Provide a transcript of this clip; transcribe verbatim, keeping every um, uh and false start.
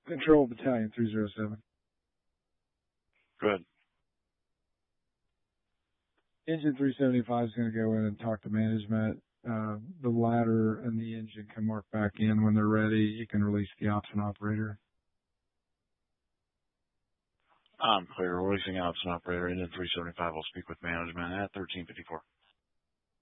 Control Battalion three oh seven. Good. Engine three seventy-five is going to go in and talk to management. Uh, the ladder and the engine can mark back in when they're ready. You can release the ops and operator. I'm clear. Releasing ops and operator. Engine three seventy-five will speak with management at thirteen fifty-four.